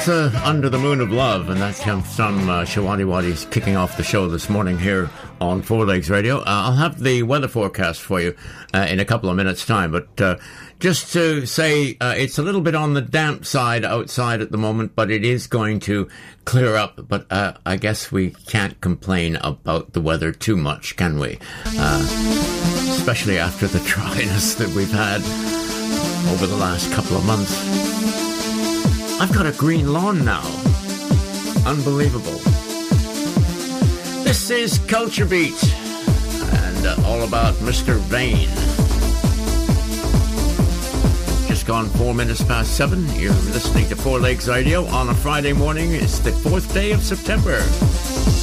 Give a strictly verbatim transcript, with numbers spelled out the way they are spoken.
That's uh, Under the Moon of Love, and that comes from uh, Shawadi Wadi's kicking off the show this morning here on Four Legs Radio. Uh, I'll have the weather forecast for you uh, in a couple of minutes' time, but uh, just to say uh, it's a little bit on the damp side outside at the moment, but it is going to clear up. But uh, I guess we can't complain about the weather too much, can we? Uh, especially after the dryness that we've had over the last couple of months. I've got a green lawn now. Unbelievable. This is Culture Beat, and uh, all about Mister Vain. Just gone four minutes past seven. You're listening to Four Legs Radio on a Friday morning. It's the fourth day of September.